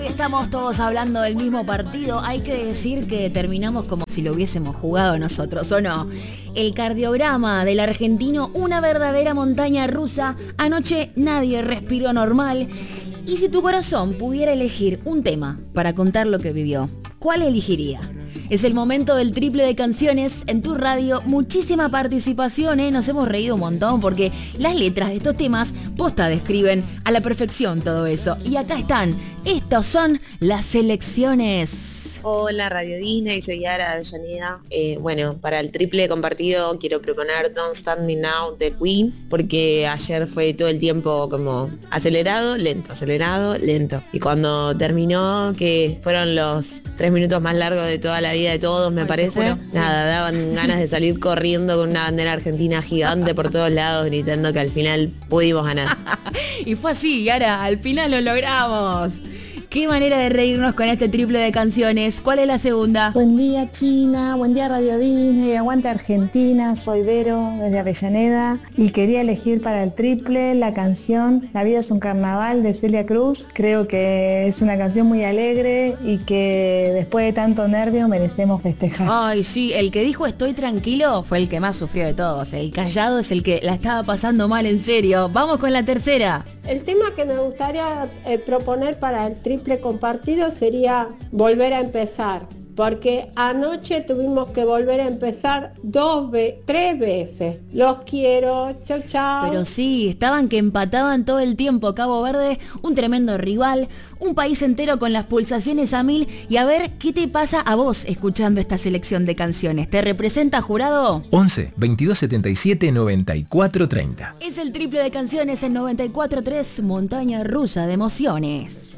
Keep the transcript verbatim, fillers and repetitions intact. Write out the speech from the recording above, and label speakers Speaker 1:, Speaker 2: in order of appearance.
Speaker 1: Hoy estamos todos hablando del mismo partido. Hay que decir que terminamos como si lo hubiésemos jugado nosotros, ¿o no? El cardiograma del argentino, una verdadera montaña rusa. Anoche nadie respiró normal. Y si tu corazón pudiera elegir un tema para contar lo que vivió, ¿cuál elegiría? Es el momento del triple de canciones en tu radio. Muchísima participación, ¿eh? Nos hemos reído un montón porque las letras de estos temas posta describen a la perfección todo eso. Y acá están, estos son las selecciones.
Speaker 2: Hola Radio Dina y soy Yara Avellaneda. Eh, bueno, para el triple compartido quiero proponer Don't Stop Me Now de Queen, porque ayer fue todo el tiempo como acelerado, lento, acelerado, lento. Y cuando terminó, que fueron los tres minutos más largos de toda la vida de todos, me Ay, parece, nada, daban ganas de salir corriendo con una bandera argentina gigante por todos lados, gritando que al final pudimos ganar.
Speaker 1: Y fue así, Yara, al final lo logramos. Qué manera de reírnos con este triple de canciones. ¿Cuál es la segunda?
Speaker 3: Buen día, China. Buen día, Radio Disney. Aguante Argentina. Soy Vero, desde Avellaneda. Y quería elegir para el triple la canción La vida es un carnaval de Celia Cruz. Creo que es una canción muy alegre y que después de tanto nervio merecemos festejar.
Speaker 1: Ay, sí. El que dijo estoy tranquilo fue el que más sufrió de todos. El callado es el que la estaba pasando mal en serio. Vamos con la tercera.
Speaker 4: El tema que me gustaría eh, proponer para el triple compartido sería volver a empezar, porque anoche tuvimos que volver a empezar dos ve- tres veces. Los quiero, chau chau.
Speaker 1: Pero sí, estaban que empataban todo el tiempo. Cabo Verde, un tremendo rival, un país entero con las pulsaciones a mil. Y a ver, ¿qué te pasa a vos escuchando esta selección de canciones? ¿Te representa, jurado?
Speaker 5: once, veintidós setenta y siete, noventa y cuatro treinta.
Speaker 1: Es el triple de canciones en noventa y cuatro tres, montaña rusa de emociones.